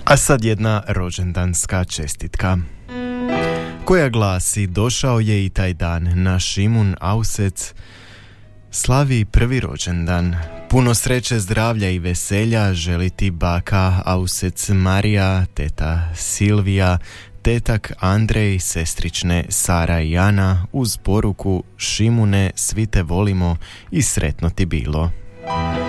A sad jedna rođendanska čestitka koja glasi: došao je i taj dan, naš Šimun Ausec slavi prvi rođendan. Puno sreće, zdravlja i veselja želi ti baka Ausec Marija, teta Silvija, tetak Andrej, sestrične Sara i Ana, uz poruku: Šimune, svi te volimo i sretno ti bilo.